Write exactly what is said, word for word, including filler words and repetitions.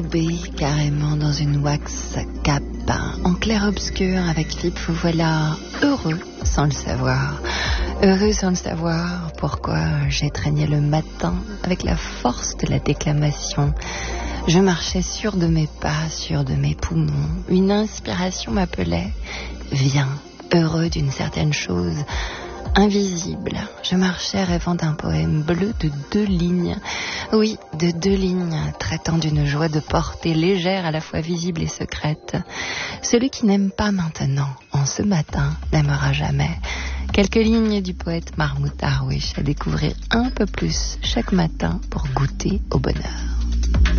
enrobée carrément dans une wax cape, en clair-obscur avec lips, vous voilà heureux sans le savoir. Heureux sans le savoir pourquoi j'étreignais le matin avec la force de la déclamation. Je marchais sûr de mes pas, sûr de mes poumons. Une inspiration m'appelait. Viens, heureux d'une certaine chose invisible. Je marchais rêvant d'un poème bleu de deux lignes. Oui, de deux lignes, traitant d'une joie de portée légère à la fois visible et secrète. Celui qui n'aime pas maintenant, en ce matin, n'aimera jamais. Quelques lignes du poète Mahmoud Darwish à découvrir un peu plus chaque matin pour goûter au bonheur.